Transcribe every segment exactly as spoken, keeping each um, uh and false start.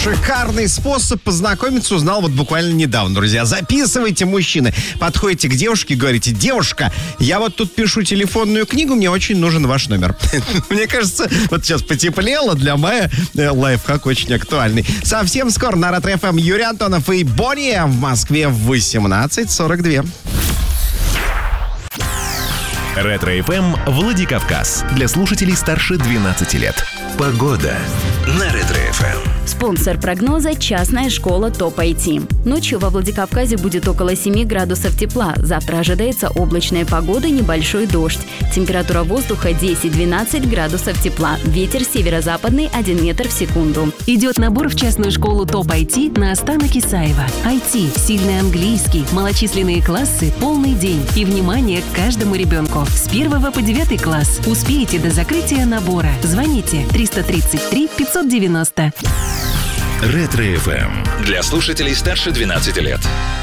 Шикарный способ познакомиться узнал вот буквально недавно, друзья. Записывайте, мужчины. Подходите к девушке и говорите: девушка, я вот тут пишу телефонную книгу, мне очень нужен ваш номер. Мне кажется, вот сейчас потеплело, для мая лайфхак очень актуальный. Совсем скоро на Ретро эф эм Юрий Антонов и Бонни в Москве в восемнадцать сорок два. Ретро эф эм Владикавказ. Для слушателей старше двенадцати лет. Погода на Ретро эф эм. Спонсор прогноза – частная школа ТОП ай ти. Ночью во Владикавказе будет около семи градусов тепла. Завтра ожидается облачная погода, небольшой дождь. Температура воздуха десять-двенадцать градусов тепла. Ветер северо-западный один метр в секунду. Идет набор в частную школу ТОП ай ти на Астана Кисаева. ай ти, сильный английский, малочисленные классы, полный день. И внимание к каждому ребенку. С первого по девятый класс. Успеете до закрытия набора. Звоните триста тридцать три пятьсот девяносто. Ретро эф эм. Для слушателей старше двенадцати лет.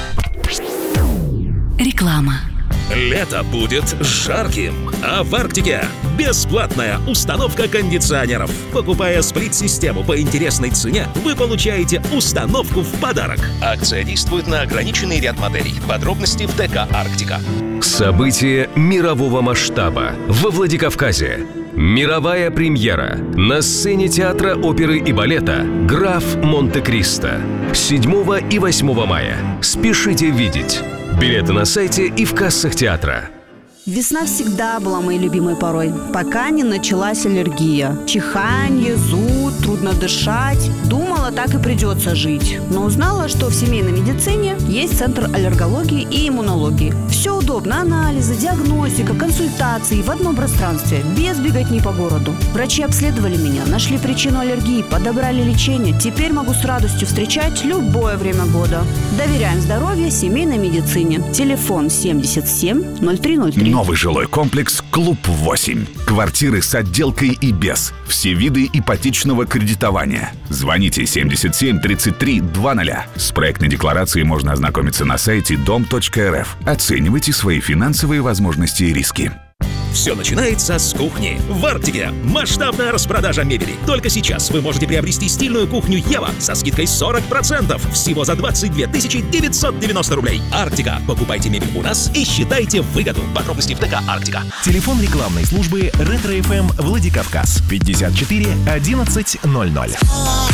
Реклама. Лето будет жарким, а в Арктике бесплатная установка кондиционеров. Покупая сплит-систему по интересной цене, вы получаете установку в подарок. Акция действует на ограниченный ряд моделей. Подробности в ДК «Арктика». Событие мирового масштаба во Владикавказе. Мировая премьера на сцене театра оперы и балета «Граф Монте-Кристо» седьмого и восьмого мая. Спешите видеть. Билеты на сайте и в кассах театра. Весна всегда была моей любимой порой, пока не началась аллергия. Чиханье, зуд, трудно дышать. Думала, так и придется жить. Но узнала, что в семейной медицине есть центр аллергологии и иммунологии. Все удобно: анализы, диагностика, консультации в одном пространстве, без беготни по городу. Врачи обследовали меня, нашли причину аллергии, подобрали лечение. Теперь могу с радостью встречать любое время года. Доверяем здоровью семейной медицине. Телефон семьдесят семь ноль три ноль три. Новый жилой комплекс «Клуб восемь». Квартиры с отделкой и без. Все виды ипотечного кредитования. Звоните семьдесят семь тридцать три двадцать. С проектной декларацией можно ознакомиться на сайте дом точка эр эф. Оценивайте свои финансовые возможности и риски. Все начинается с кухни. В Арктике масштабная распродажа мебели. Только сейчас вы можете приобрести стильную кухню Ева со скидкой сорок процентов. Всего за двадцать две тысячи девятьсот девяносто рублей. Арктика. Покупайте мебель у нас и считайте выгоду. Подробности в ДК «Арктика». Телефон рекламной службы Ретро эф эм Владикавказ пятьдесят четыре одиннадцать ноль ноль.